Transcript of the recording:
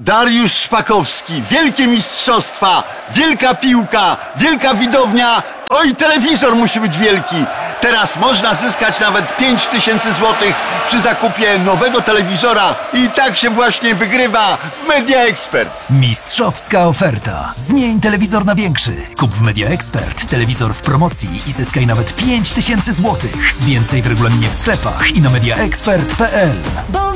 Dariusz Szpakowski, wielkie mistrzostwa, wielka piłka, wielka widownia. Oj, telewizor musi być wielki. Teraz można zyskać nawet 5000 zł przy zakupie nowego telewizora i tak się właśnie wygrywa w Media Expert. Mistrzowska oferta. Zmień telewizor na większy. Kup w Media Expert telewizor w promocji i zyskaj nawet 5000 zł. Więcej w regulaminie w sklepach i na mediaexpert.pl. Bo